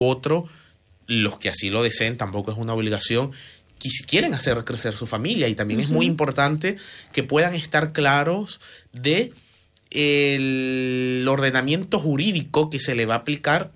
otro, los que así lo deseen, tampoco es una obligación, que si quieren hacer crecer su familia. Y también es muy importante que puedan estar claros de el ordenamiento jurídico que se le va a aplicar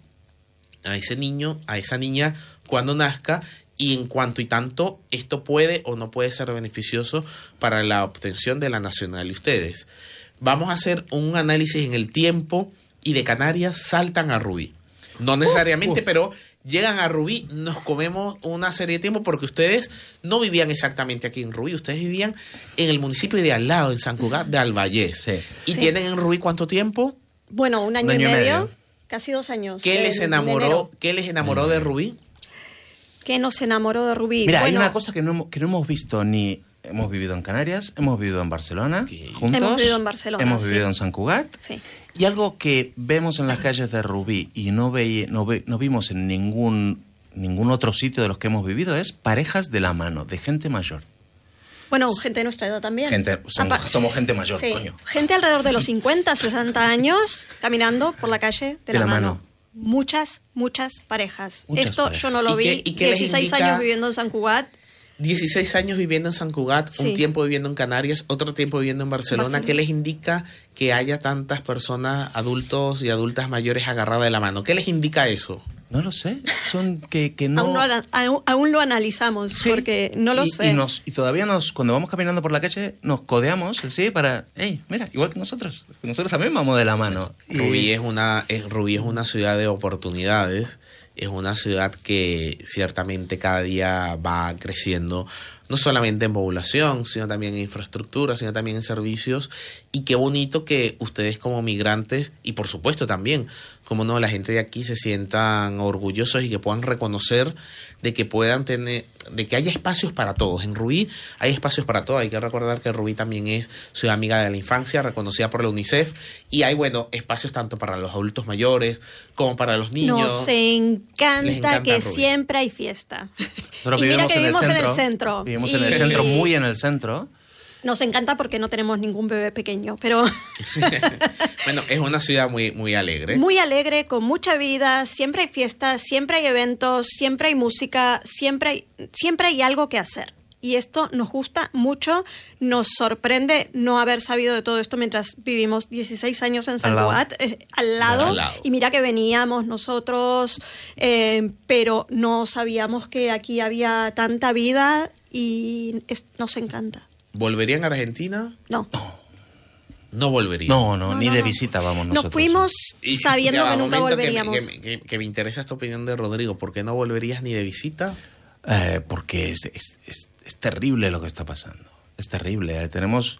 a ese niño, a esa niña cuando nazca, y en cuanto y tanto esto puede o no puede ser beneficioso para la obtención de la nacionalidad de ustedes. Vamos a hacer un análisis en el tiempo, y de Canarias saltan a Rubí. No necesariamente, pero llegan a Rubí, nos comemos una serie de tiempo, porque ustedes no vivían exactamente aquí en Rubí, ustedes vivían en el municipio de al lado, en San Cugat de Albayés. Sí. ¿Y tienen en Rubí cuánto tiempo? Bueno, un año y medio, casi 2 años. ¿Qué les enamoró de Rubí? ¿Qué nos enamoró de Rubí? Mira, hay una cosa que no hemos visto ni... Hemos vivido en Canarias, hemos vivido en Barcelona, juntos. Hemos vivido en Barcelona, hemos vivido en San Cugat. Sí. Y algo que vemos en las calles de Rubí y no vimos en ningún otro sitio de los que hemos vivido es parejas de la mano, de gente mayor. Bueno, gente de nuestra edad también. Somos gente mayor, sí. coño. Gente alrededor de los 50, 60 años caminando por la calle de la mano. Muchas parejas. Esto parejas. Yo no lo vi. ¿Y qué 16 años viviendo en San Cugat. 16 años viviendo en San Cugat, sí. Un tiempo viviendo en Canarias, otro tiempo viviendo en Barcelona. ¿Qué les indica que haya tantas personas, adultos y adultas mayores agarradas de la mano? ¿Qué les indica eso? No lo sé, son que no... Aún lo analizamos, sí. Porque no lo sé. Y todavía cuando vamos caminando por la calle, nos codeamos, ¿sí? Para, hey, mira, igual que nosotros también vamos de la mano. Rubí es una ciudad de oportunidades. Es una ciudad que ciertamente cada día va creciendo, no solamente en población, sino también en infraestructura, sino también en servicios. Y qué bonito que ustedes como migrantes, y por supuesto también, como no, la gente de aquí se sientan orgullosos y que puedan reconocer de que puedan tener, de que haya espacios para todos. En Rubí hay espacios para todos. Hay que recordar que Rubí también es ciudad amiga de la infancia, reconocida por la UNICEF, y hay, espacios tanto para los adultos mayores como para los niños. Nos encanta que Rubí. Siempre hay fiesta. Nosotros vivimos en el centro. Vivimos en el centro, muy en el centro. Nos encanta porque no tenemos ningún bebé pequeño, pero... Bueno, es una ciudad muy alegre. Muy alegre, con mucha vida, siempre hay fiestas, siempre hay eventos, siempre hay música, siempre hay algo que hacer. Y esto nos gusta mucho, nos sorprende no haber sabido de todo esto mientras vivimos 16 años en San Cugat, al lado. Y mira que veníamos nosotros, pero no sabíamos que aquí había tanta vida y nos encanta. ¿Volverían a Argentina? No. No volverían. No, ni de visita vamos nosotros. Nos fuimos sabiendo que nunca volveríamos. Que me interesa esta opinión de Rodrigo. ¿Por qué no volverías ni de visita? Porque es terrible lo que está pasando. Es terrible. Tenemos...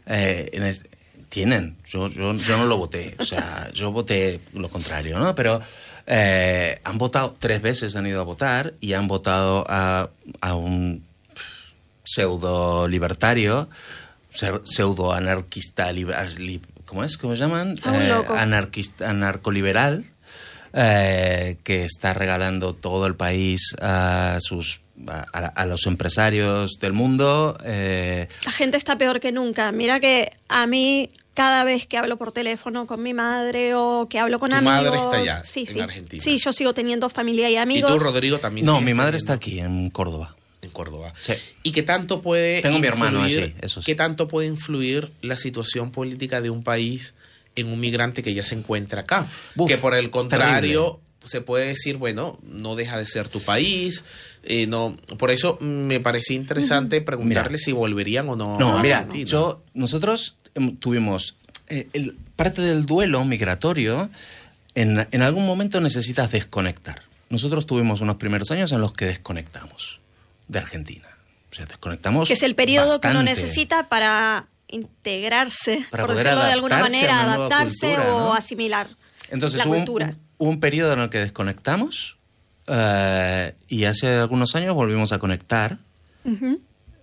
Yo no lo voté. O sea, yo voté lo contrario, ¿no? Pero han votado 3 veces, han ido a votar y han votado a un pseudo libertario, pseudo anarquista, ¿cómo se llaman? Anarcoliberal, que está regalando todo el país a los empresarios del mundo. La gente está peor que nunca. Mira que a mí, cada vez que hablo por teléfono con mi madre o que hablo con amigos... ¿Tu madre está allá, en Argentina? Sí, yo sigo teniendo familia y amigos. ¿Y tú, Rodrigo, también? No, mi madre está aquí, en Córdoba. En Córdoba. Sí. ¿Y qué tanto puede Tengo mi hermano allí, eso sí. ¿Qué tanto puede influir la situación política de un país en un migrante que ya se encuentra acá? Que por el contrario se puede decir, no deja de ser tu país. Por eso me parecía interesante preguntarle si volverían o no. No, mira, nosotros tuvimos parte del duelo migratorio. En algún momento necesitas desconectar. Nosotros tuvimos unos primeros años en los que desconectamos de Argentina. O sea, desconectamos que es el periodo bastante. Que uno necesita para integrarse, para por decirlo de alguna manera, adaptarse cultura, o asimilar. Entonces, la cultura. Hubo un periodo en el que desconectamos y hace algunos años volvimos a conectar. Uh-huh.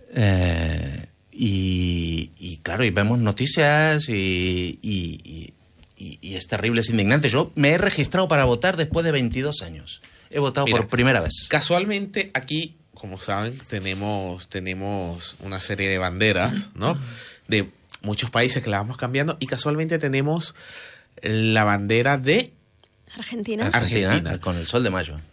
Y claro, y vemos noticias y es terrible, es indignante. Yo me he registrado para votar después de 22 años. He votado por primera vez. Casualmente aquí, como saben, tenemos una serie de banderas, ¿no? De muchos países que la vamos cambiando, y casualmente tenemos la bandera de Argentina. Argentina. Con el sol de mayo.